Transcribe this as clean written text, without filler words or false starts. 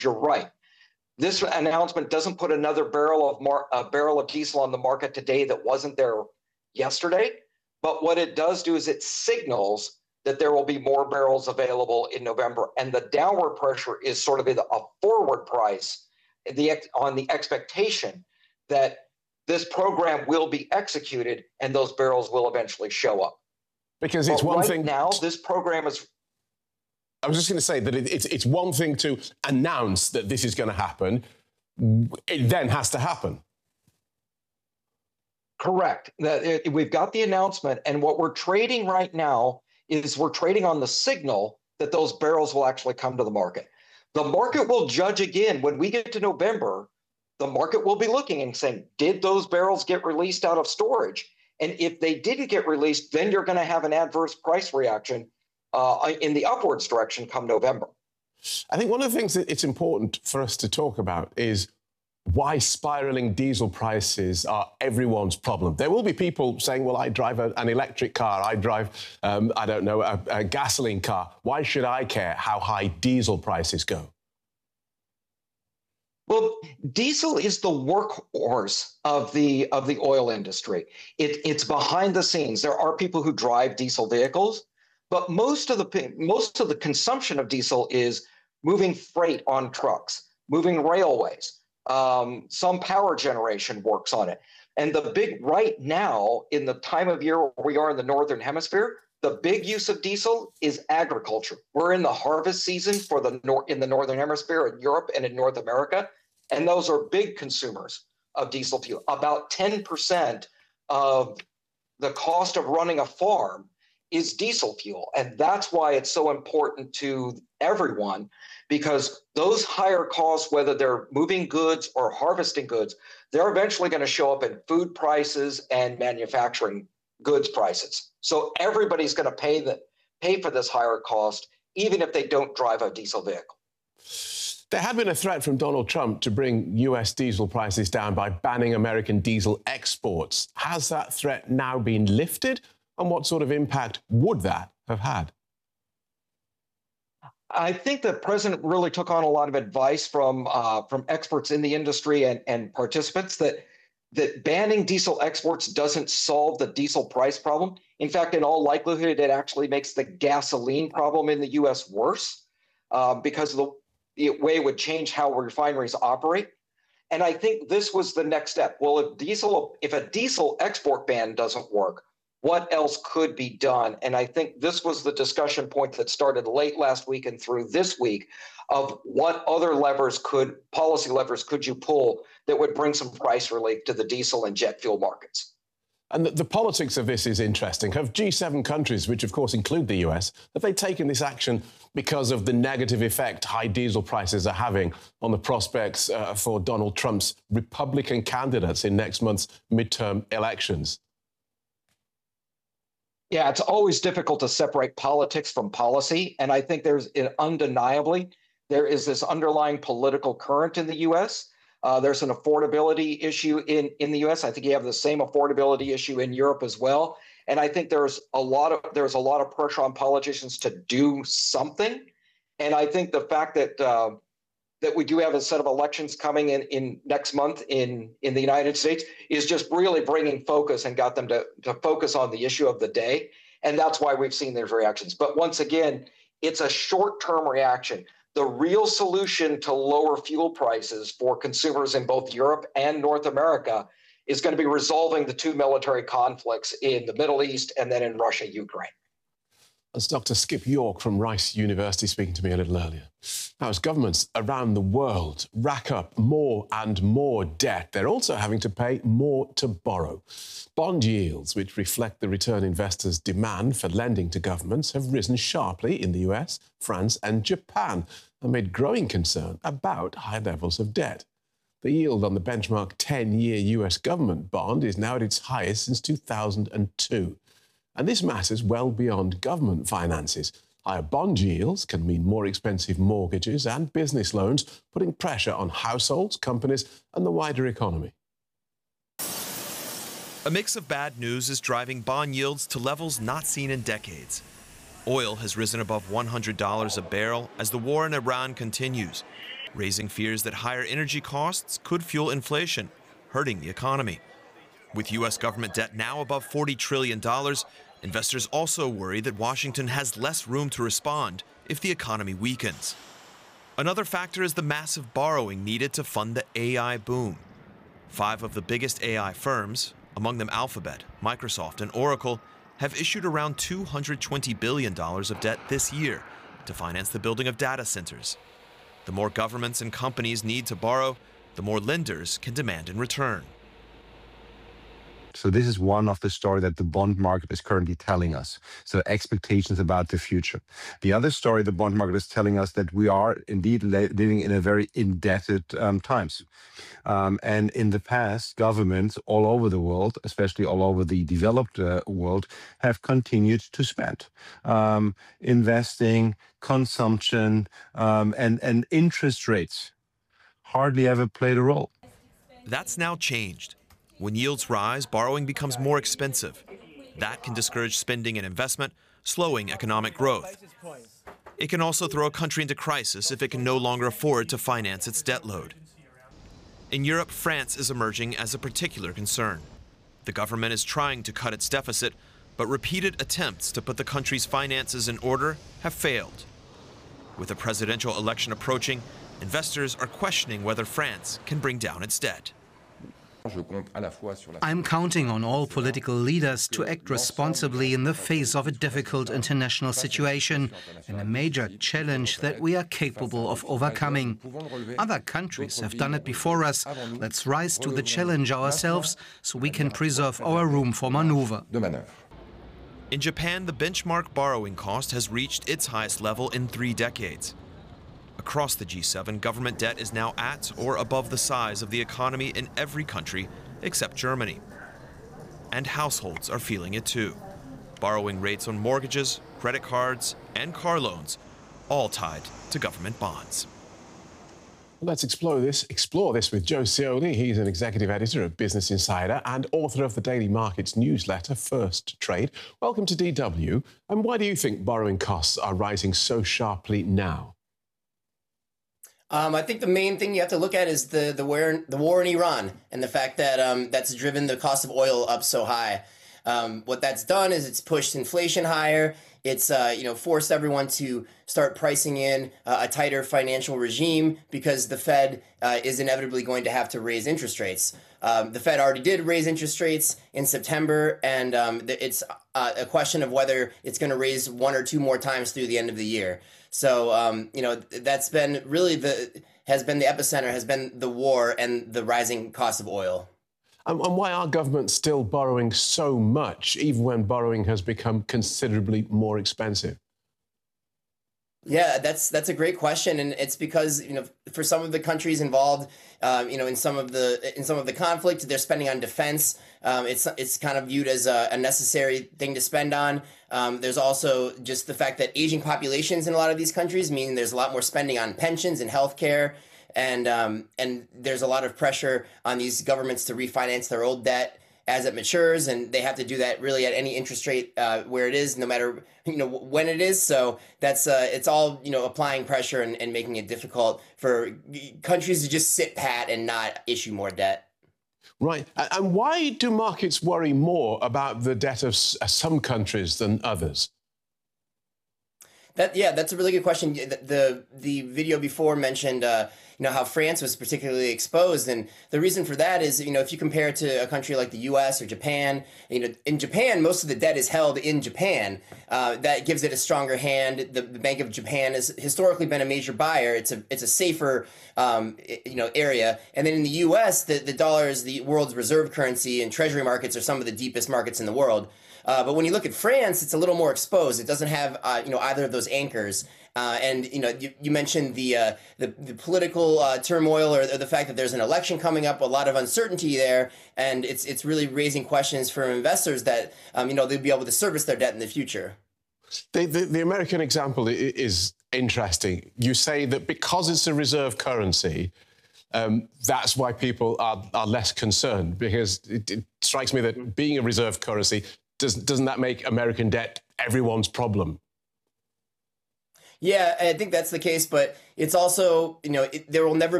you're right. This announcement doesn't put another barrel of diesel on the market today that wasn't there yesterday. But what it does do is it signals that there will be more barrels available in November. And the downward pressure is sort of a forward price on the expectation that this program will be executed and those barrels will eventually show up. Because it's one thing now, this program is... I was just going to say that it's one thing to announce that this is going to happen. It then has to happen. Correct. We've got the announcement, and what we're trading right now is we're trading on the signal that those barrels will actually come to the market. The market will judge again. When we get to November, the market will be looking and saying, did those barrels get released out of storage? And if they didn't get released, then you're going to have an adverse price reaction in the upwards direction come November. I think one of the things that it's important for us to talk about is why spiraling diesel prices are everyone's problem. There will be people saying, well, I drive an electric car, I drive, I don't know, a gasoline car. Why should I care how high diesel prices go? Well, diesel is the workhorse of the oil industry. It's behind the scenes. There are people who drive diesel vehicles, but most of the consumption of diesel is moving freight on trucks, moving railways. Some power generation works on it. And the big right now, in the time of year where we are in the Northern Hemisphere, the big use of diesel is agriculture. We're in the harvest season in the Northern Hemisphere, in Europe and in North America. And those are big consumers of diesel fuel. About 10% of the cost of running a farm is diesel fuel. And that's why it's so important to everyone, because those higher costs, whether they're moving goods or harvesting goods, they're eventually going to show up in food prices and manufacturing goods prices. So everybody's going to pay for this higher cost, even if they don't drive a diesel vehicle. There had been a threat from Donald Trump to bring US diesel prices down by banning American diesel exports. Has that threat now been lifted? And what sort of impact would that have had? I think the president really took on a lot of advice from experts in the industry and participants that banning diesel exports doesn't solve the diesel price problem. In fact, in all likelihood, it actually makes the gasoline problem in the U.S. worse because of the way it would change how refineries operate. And I think this was the next step. Well, if a diesel export ban doesn't work, what else could be done? And I think this was the discussion point that started late last week and through this week of what other policy levers could you pull that would bring some price relief to the diesel and jet fuel markets? And the politics of this is interesting. Have G7 countries, which of course include the US, have they taken this action because of the negative effect high diesel prices are having on the prospects for Donald Trump's Republican candidates in next month's midterm elections? Yeah, it's always difficult to separate politics from policy. And I think undeniably, there is this underlying political current in the U.S. There's an affordability issue in the U.S. I think you have the same affordability issue in Europe as well. And I think there's a lot of pressure on politicians to do something. And I think the fact that we do have a set of elections coming in next month in the United States is just really bringing focus and got them to focus on the issue of the day. And that's why we've seen these reactions. But once again, it's a short-term reaction. The real solution to lower fuel prices for consumers in both Europe and North America is going to be resolving the two military conflicts in the Middle East and then in Russia, Ukraine. That's Dr. Skip York from Rice University speaking to me a little earlier. Now, as governments around the world rack up more and more debt, they're also having to pay more to borrow. Bond yields, which reflect the return investors' demand for lending to governments, have risen sharply in the US, France and Japan, amid growing concern about high levels of debt. The yield on the benchmark 10-year US government bond is now at its highest since 2002. And this matters well beyond government finances. Higher bond yields can mean more expensive mortgages and business loans, putting pressure on households, companies and the wider economy. A mix of bad news is driving bond yields to levels not seen in decades. Oil has risen above $100 a barrel as the war in Iran continues. raising fears that higher energy costs could fuel inflation, hurting the economy. With U.S. government debt now above $40 trillion, investors also worry that Washington has less room to respond if the economy weakens. Another factor is the massive borrowing needed to fund the AI boom. 5 of the biggest AI firms, among them Alphabet, Microsoft, and Oracle, have issued around $220 billion of debt this year to finance the building of data centers. The more governments and companies need to borrow, the more lenders can demand in return. So this is one of the stories that the bond market is currently telling us. So expectations about the future. The other story the bond market is telling us that we are indeed living in a very indebted times. And in the past, governments all over the world, especially all over the developed world, have continued to spend. Investing, consumption, and interest rates hardly ever played a role. That's now changed. When yields rise, borrowing becomes more expensive. That can discourage spending and investment, slowing economic growth. It can also throw a country into crisis if it can no longer afford to finance its debt load. In Europe, France is emerging as a particular concern. The government is trying to cut its deficit, but repeated attempts to put the country's finances in order have failed. With a presidential election approaching, investors are questioning whether France can bring down its debt. I'm counting on all political leaders to act responsibly in the face of a difficult international situation and a major challenge that we are capable of overcoming. Other countries have done it before us. Let's rise to the challenge ourselves so we can preserve our room for maneuver. In Japan, the benchmark borrowing cost has reached its highest level in 3 decades. Across the G7, government debt is now at or above the size of the economy in every country except Germany. And households are feeling it too. Borrowing rates on mortgages, credit cards, and car loans, all tied to government bonds. Let's explore this with Joe Cioli. He's an executive editor of Business Insider and author of the daily markets newsletter, First Trade. Welcome to DW. And why do you think borrowing costs are rising so sharply now? I think the main thing you have to look at is the war in Iran and the fact that that's driven the cost of oil up so high. What that's done is it's pushed inflation higher. It's forced everyone to start pricing in a tighter financial regime because the Fed is inevitably going to have to raise interest rates. The Fed already did raise interest rates in September, and it's a question of whether it's going to raise 1 or 2 more times through the end of the year. So, that's been really the epicenter has been the war and the rising cost of oil. And why are governments still borrowing so much, even when borrowing has become considerably more expensive? Yeah, that's a great question, and it's because for some of the countries involved, in some of the conflict, they're spending on defense. It's kind of viewed as a necessary thing to spend on. There's also just the fact that aging populations in a lot of these countries mean there's a lot more spending on pensions and healthcare, and there's a lot of pressure on these governments to refinance their old debt as it matures, and they have to do that really at any interest rate where it is, no matter when it is. So that's it's all applying pressure and making it difficult for countries to just sit pat and not issue more debt. Right. And why do markets worry more about the debt of some countries than others? That's a really good question. The video before mentioned how France was particularly exposed, and the reason for that is if you compare it to a country like the U.S. or Japan, in Japan most of the debt is held in Japan. That gives it a stronger hand. The Bank of Japan has historically been a major buyer. It's a safer area, and then in the U.S. the dollar is the world's reserve currency, and treasury markets are some of the deepest markets in the world. But when you look at France, it's a little more exposed. It doesn't have either of those anchors. And you mentioned the political turmoil or the fact that there's an election coming up, a lot of uncertainty there, and it's really raising questions for investors that they'll be able to service their debt in the future. The American example is interesting. You say that because it's a reserve currency, that's why people are less concerned, because it strikes me that being a reserve currency, doesn't that make American debt everyone's problem? Yeah, I think that's the case, but it's also, there will never